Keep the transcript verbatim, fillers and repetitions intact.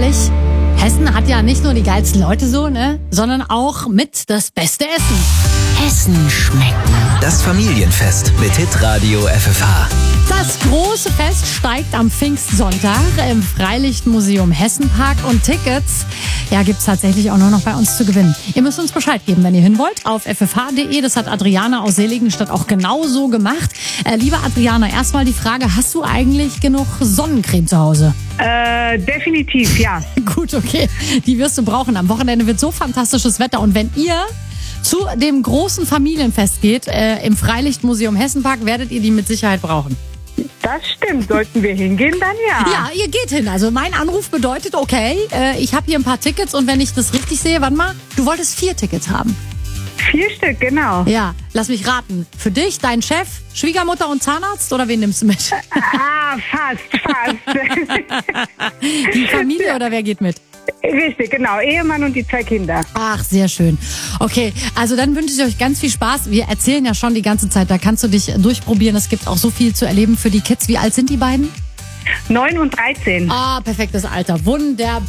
ehrlich, Hessen hat ja nicht nur die geilsten Leute so, ne, sondern auch mit das beste Essen. Hessen schmeckt. Das Familienfest mit Hitradio F F H. Das große Fest steigt am Pfingstsonntag im Freilichtmuseum Hessenpark und Tickets, ja, gibt's tatsächlich auch nur noch bei uns zu gewinnen. Ihr müsst uns Bescheid geben, wenn ihr hin wollt, auf f f h punkt d e. Das hat Adriana aus Seligenstadt auch genauso gemacht. Äh, liebe Adriana, erstmal die Frage, hast du eigentlich genug Sonnencreme zu Hause? Äh, definitiv, ja. Gut, okay. Die wirst du brauchen. Am Wochenende wird so fantastisches Wetter. Und wenn ihr zu dem großen Familienfest geht, äh, im Freilichtmuseum Hessenpark, werdet ihr die mit Sicherheit brauchen. Das stimmt. Sollten wir hingehen, dann ja. Ja, ihr geht hin. Also mein Anruf bedeutet, okay, äh, ich habe hier ein paar Tickets und wenn ich das richtig sehe, warte mal, du wolltest vier Tickets haben. Vier Stück, genau. Ja, lass mich raten. Für dich, dein Chef, Schwiegermutter und Zahnarzt oder wen nimmst du mit? Ah, fast, fast. Die Familie oder wer geht mit? Richtig, genau. Ehemann und die zwei Kinder. Ach, sehr schön. Okay, also dann wünsche ich euch ganz viel Spaß. Wir erzählen ja schon die ganze Zeit, da kannst du dich durchprobieren. Es gibt auch so viel zu erleben für die Kids. Wie alt sind die beiden? Neun und dreizehn. Ah, perfektes Alter. Wunderbar.